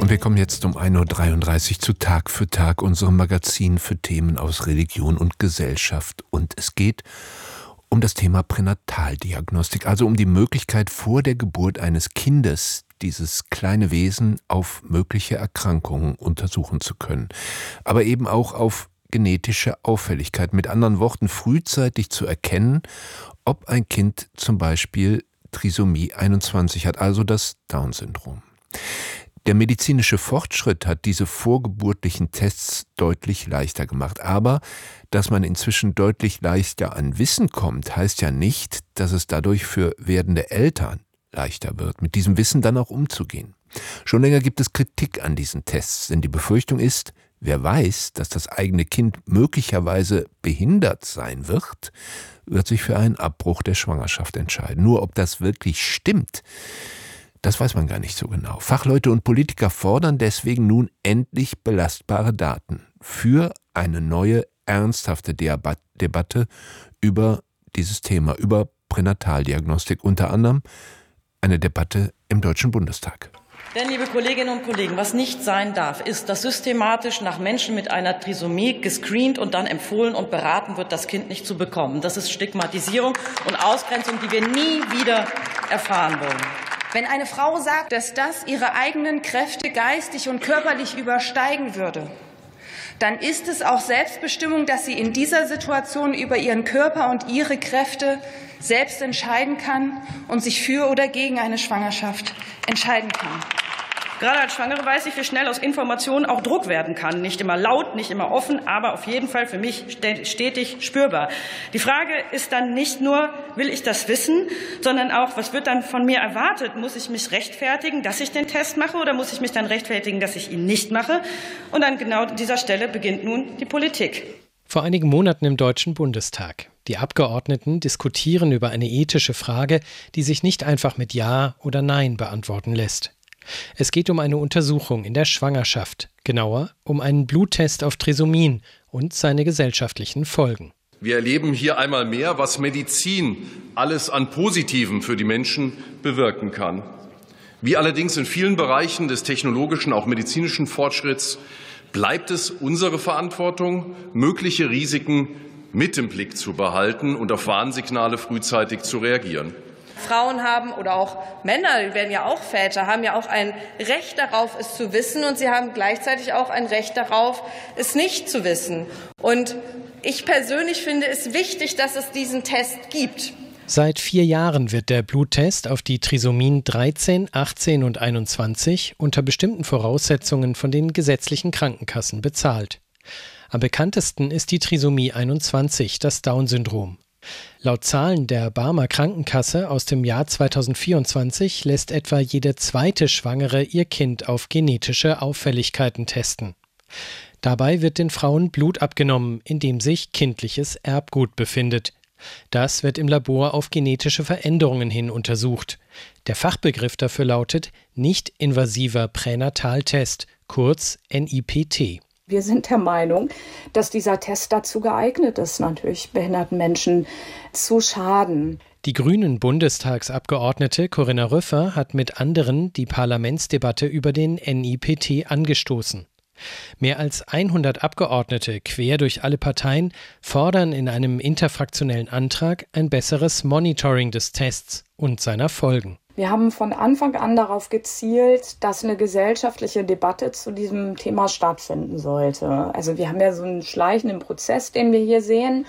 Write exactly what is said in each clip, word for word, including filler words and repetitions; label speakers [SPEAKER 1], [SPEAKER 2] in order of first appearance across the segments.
[SPEAKER 1] Und wir kommen jetzt um ein Uhr dreiunddreißig zu Tag für Tag, unserem Magazin für Themen aus Religion und Gesellschaft. Und es geht um das Thema Pränataldiagnostik, also um die Möglichkeit, vor der Geburt eines Kindes dieses kleine Wesen auf mögliche Erkrankungen untersuchen zu können. Aber eben auch auf genetische Auffälligkeit. Mit anderen Worten, frühzeitig zu erkennen, ob ein Kind zum Beispiel Trisomie einundzwanzig hat, also das Down-Syndrom. Der medizinische Fortschritt hat diese vorgeburtlichen Tests deutlich leichter gemacht. Aber dass man inzwischen deutlich leichter an Wissen kommt, heißt ja nicht, dass es dadurch für werdende Eltern leichter wird, mit diesem Wissen dann auch umzugehen. Schon länger gibt es Kritik an diesen Tests, denn die Befürchtung ist, wer weiß, dass das eigene Kind möglicherweise behindert sein wird, wird sich für einen Abbruch der Schwangerschaft entscheiden. Nur ob das wirklich stimmt, das weiß man gar nicht so genau. Fachleute und Politiker fordern deswegen nun endlich belastbare Daten für eine neue, ernsthafte Debat- Debatte über dieses Thema, über Pränataldiagnostik, unter anderem eine Debatte im Deutschen Bundestag.
[SPEAKER 2] Denn, liebe Kolleginnen und Kollegen, was nicht sein darf, ist, dass systematisch nach Menschen mit einer Trisomie gescreent und dann empfohlen und beraten wird, das Kind nicht zu bekommen. Das ist Stigmatisierung und Ausgrenzung, die wir nie wieder erfahren wollen.
[SPEAKER 3] Wenn eine Frau sagt, dass das ihre eigenen Kräfte geistig und körperlich übersteigen würde, dann ist es auch Selbstbestimmung, dass sie in dieser Situation über ihren Körper und ihre Kräfte selbst entscheiden kann und sich für oder gegen eine Schwangerschaft entscheiden kann.
[SPEAKER 2] Gerade als Schwangere weiß ich, wie schnell aus Informationen auch Druck werden kann. Nicht immer laut, nicht immer offen, aber auf jeden Fall für mich stetig spürbar. Die Frage ist dann nicht nur, will ich das wissen, sondern auch, was wird dann von mir erwartet? Muss ich mich rechtfertigen, dass ich den Test mache, oder muss ich mich dann rechtfertigen, dass ich ihn nicht mache? Und an genau dieser Stelle beginnt nun die Politik.
[SPEAKER 4] Vor einigen Monaten im Deutschen Bundestag. Die Abgeordneten diskutieren über eine ethische Frage, die sich nicht einfach mit Ja oder Nein beantworten lässt. Es geht um eine Untersuchung in der Schwangerschaft, genauer um einen Bluttest auf Trisomien und seine gesellschaftlichen Folgen.
[SPEAKER 5] Wir erleben hier einmal mehr, was Medizin alles an Positivem für die Menschen bewirken kann. Wie allerdings in vielen Bereichen des technologischen, auch medizinischen Fortschritts bleibt es unsere Verantwortung, mögliche Risiken mit im Blick zu behalten und auf Warnsignale frühzeitig zu reagieren.
[SPEAKER 3] Frauen haben oder auch Männer, die werden ja auch Väter, haben ja auch ein Recht darauf, es zu wissen, und sie haben gleichzeitig auch ein Recht darauf, es nicht zu wissen. Und ich persönlich finde es wichtig, dass es diesen Test gibt.
[SPEAKER 4] Seit vier Jahren wird der Bluttest auf die Trisomien dreizehn, achtzehn und einundzwanzig unter bestimmten Voraussetzungen von den gesetzlichen Krankenkassen bezahlt. Am bekanntesten ist die Trisomie einundzwanzig, das Down-Syndrom. Laut Zahlen der Barmer Krankenkasse aus dem Jahr zweitausendvierundzwanzig lässt etwa jede zweite Schwangere ihr Kind auf genetische Auffälligkeiten testen. Dabei wird den Frauen Blut abgenommen, in dem sich kindliches Erbgut befindet. Das wird im Labor auf genetische Veränderungen hin untersucht. Der Fachbegriff dafür lautet nicht-invasiver Pränataltest, kurz N I P T.
[SPEAKER 6] Wir sind der Meinung, dass dieser Test dazu geeignet ist, natürlich behinderten Menschen zu schaden.
[SPEAKER 4] Die Grünen-Bundestagsabgeordnete Corinna Rüffer hat mit anderen die Parlamentsdebatte über den N I P T angestoßen. Mehr als hundert Abgeordnete quer durch alle Parteien fordern in einem interfraktionellen Antrag ein besseres Monitoring des Tests und seiner Folgen.
[SPEAKER 6] Wir haben von Anfang an darauf gezielt, dass eine gesellschaftliche Debatte zu diesem Thema stattfinden sollte. Also wir haben ja so einen schleichenden Prozess, den wir hier sehen.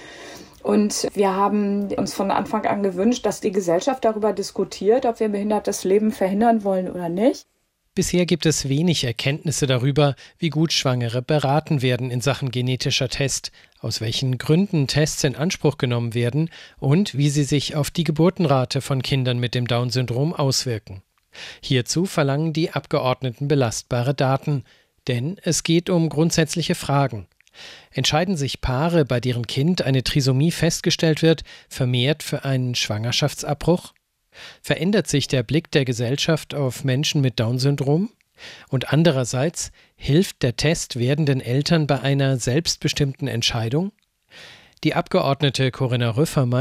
[SPEAKER 6] Und wir haben uns von Anfang an gewünscht, dass die Gesellschaft darüber diskutiert, ob wir behindertes Leben verhindern wollen oder nicht.
[SPEAKER 4] Bisher gibt es wenig Erkenntnisse darüber, wie gut Schwangere beraten werden in Sachen genetischer Test, aus welchen Gründen Tests in Anspruch genommen werden und wie sie sich auf die Geburtenrate von Kindern mit dem Down-Syndrom auswirken. Hierzu verlangen die Abgeordneten belastbare Daten, denn es geht um grundsätzliche Fragen. Entscheiden sich Paare, bei deren Kind eine Trisomie festgestellt wird, vermehrt für einen Schwangerschaftsabbruch? Verändert sich der Blick der Gesellschaft auf Menschen mit Down-Syndrom? Und andererseits, hilft der Test werdenden Eltern bei einer selbstbestimmten Entscheidung? Die Abgeordnete Corinna Rüffer meint,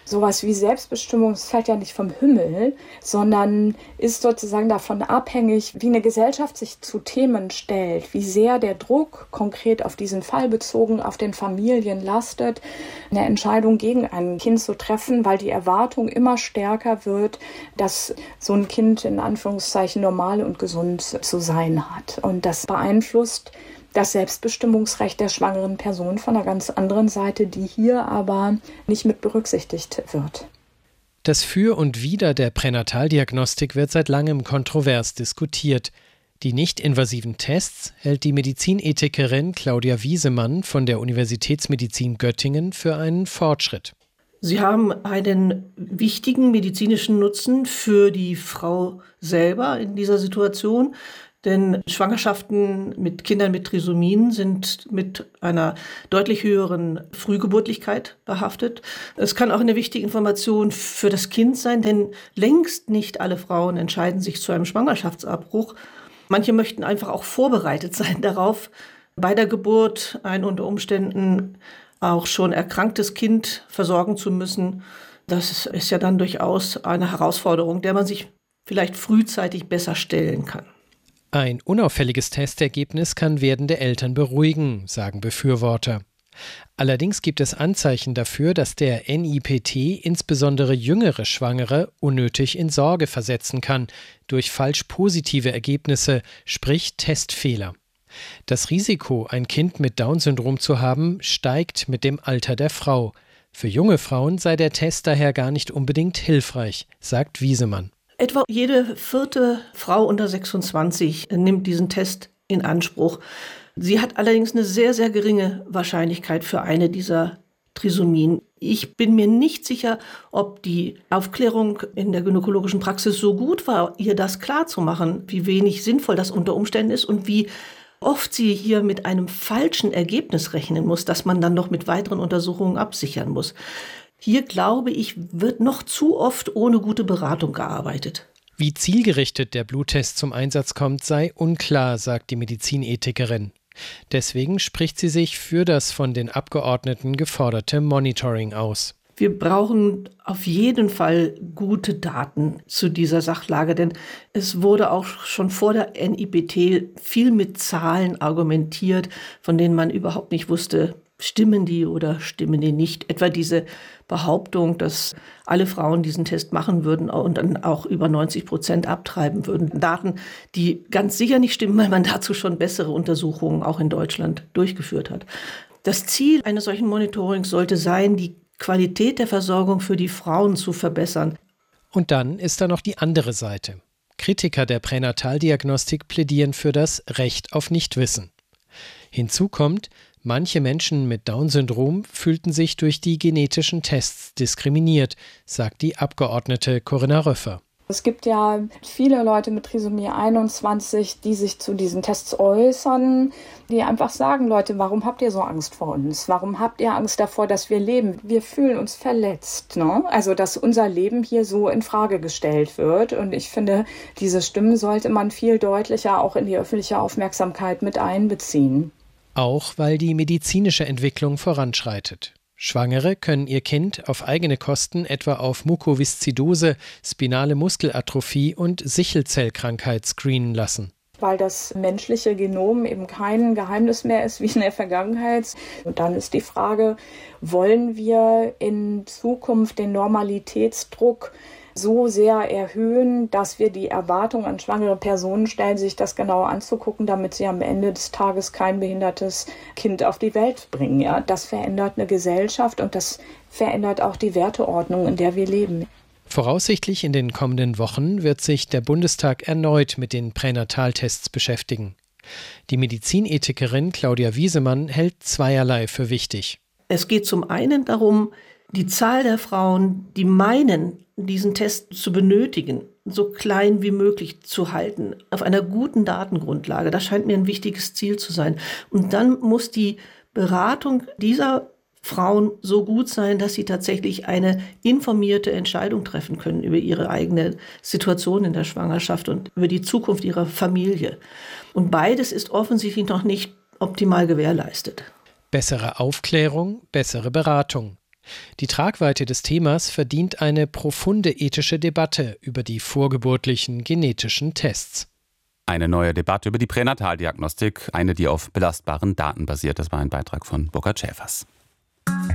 [SPEAKER 6] Sowas wie Selbstbestimmung, das fällt ja nicht vom Himmel, sondern ist sozusagen davon abhängig, wie eine Gesellschaft sich zu Themen stellt, wie sehr der Druck konkret auf diesen Fall bezogen auf den Familien lastet, eine Entscheidung gegen ein Kind zu treffen, weil die Erwartung immer stärker wird, dass so ein Kind in Anführungszeichen normal und gesund zu sein hat. Und das beeinflusst das Selbstbestimmungsrecht der schwangeren Person von einer ganz anderen Seite, die hier aber nicht mit berücksichtigt wird.
[SPEAKER 4] Das Für und Wider der Pränataldiagnostik wird seit langem kontrovers diskutiert. Die nicht-invasiven Tests hält die Medizinethikerin Claudia Wiesemann von der Universitätsmedizin Göttingen für einen Fortschritt.
[SPEAKER 7] Sie haben einen wichtigen medizinischen Nutzen für die Frau selber in dieser Situation. Denn Schwangerschaften mit Kindern mit Trisomien sind mit einer deutlich höheren Frühgeburtlichkeit behaftet. Es kann auch eine wichtige Information für das Kind sein, denn längst nicht alle Frauen entscheiden sich zu einem Schwangerschaftsabbruch. Manche möchten einfach auch vorbereitet sein darauf, bei der Geburt ein unter Umständen auch schon erkranktes Kind versorgen zu müssen. Das ist ja dann durchaus eine Herausforderung, der man sich vielleicht frühzeitig besser stellen kann.
[SPEAKER 4] Ein unauffälliges Testergebnis kann werdende Eltern beruhigen, sagen Befürworter. Allerdings gibt es Anzeichen dafür, dass der N I P T insbesondere jüngere Schwangere unnötig in Sorge versetzen kann, durch falsch positive Ergebnisse, sprich Testfehler. Das Risiko, ein Kind mit Down-Syndrom zu haben, steigt mit dem Alter der Frau. Für junge Frauen sei der Test daher gar nicht unbedingt hilfreich, sagt Wiesemann.
[SPEAKER 7] Etwa jede vierte Frau unter sechsundzwanzig nimmt diesen Test in Anspruch. Sie hat allerdings eine sehr, sehr geringe Wahrscheinlichkeit für eine dieser Trisomien. Ich bin mir nicht sicher, ob die Aufklärung in der gynäkologischen Praxis so gut war, ihr das klarzumachen, wie wenig sinnvoll das unter Umständen ist und wie oft sie hier mit einem falschen Ergebnis rechnen muss, das man dann noch mit weiteren Untersuchungen absichern muss. Hier, glaube ich, wird noch zu oft ohne gute Beratung gearbeitet.
[SPEAKER 4] Wie zielgerichtet der Bluttest zum Einsatz kommt, sei unklar, sagt die Medizinethikerin. Deswegen spricht sie sich für das von den Abgeordneten geforderte Monitoring aus.
[SPEAKER 7] Wir brauchen auf jeden Fall gute Daten zu dieser Sachlage, denn es wurde auch schon vor der N I P T viel mit Zahlen argumentiert, von denen man überhaupt nicht wusste, stimmen die oder stimmen die nicht. Etwa diese Behauptung, dass alle Frauen diesen Test machen würden und dann auch über neunzig Prozent abtreiben würden. Daten, die ganz sicher nicht stimmen, weil man dazu schon bessere Untersuchungen auch in Deutschland durchgeführt hat. Das Ziel eines solchen Monitorings sollte sein, die Qualität der Versorgung für die Frauen zu verbessern.
[SPEAKER 4] Und dann ist da noch die andere Seite. Kritiker der Pränataldiagnostik plädieren für das Recht auf Nichtwissen. Hinzu kommt, manche Menschen mit Down-Syndrom fühlten sich durch die genetischen Tests diskriminiert, sagt die Abgeordnete Corinna Röffer.
[SPEAKER 6] Es gibt ja viele Leute mit Trisomie einundzwanzig, die sich zu diesen Tests äußern, die einfach sagen, Leute, warum habt ihr so Angst vor uns? Warum habt ihr Angst davor, dass wir leben? Wir fühlen uns verletzt, ne? Also, dass unser Leben hier so in Frage gestellt wird. Und ich finde, diese Stimmen sollte man viel deutlicher auch in die öffentliche Aufmerksamkeit mit einbeziehen.
[SPEAKER 4] Auch weil die medizinische Entwicklung voranschreitet. Schwangere können ihr Kind auf eigene Kosten etwa auf Mukoviszidose, spinale Muskelatrophie und Sichelzellkrankheit screenen lassen.
[SPEAKER 6] Weil das menschliche Genom eben kein Geheimnis mehr ist wie in der Vergangenheit. Und dann ist die Frage, wollen wir in Zukunft den Normalitätsdruck so sehr erhöhen, dass wir die Erwartung an schwangere Personen stellen, sich das genau anzugucken, damit sie am Ende des Tages kein behindertes Kind auf die Welt bringen. Ja, das verändert eine Gesellschaft und das verändert auch die Werteordnung, in der wir leben.
[SPEAKER 4] Voraussichtlich in den kommenden Wochen wird sich der Bundestag erneut mit den Pränataltests beschäftigen. Die Medizinethikerin Claudia Wiesemann hält zweierlei für wichtig.
[SPEAKER 7] Es geht zum einen darum, die Zahl der Frauen, die meinen, diesen Test zu benötigen, so klein wie möglich zu halten, auf einer guten Datengrundlage. Das scheint mir ein wichtiges Ziel zu sein. Und dann muss die Beratung dieser Frauen so gut sein, dass sie tatsächlich eine informierte Entscheidung treffen können über ihre eigene Situation in der Schwangerschaft und über die Zukunft ihrer Familie. Und beides ist offensichtlich noch nicht optimal gewährleistet.
[SPEAKER 4] Bessere Aufklärung, bessere Beratung. Die Tragweite des Themas verdient eine profunde ethische Debatte über die vorgeburtlichen genetischen Tests.
[SPEAKER 8] Eine neue Debatte über die Pränataldiagnostik, eine, die auf belastbaren Daten basiert. Das war ein Beitrag von Burkhard Schäfers.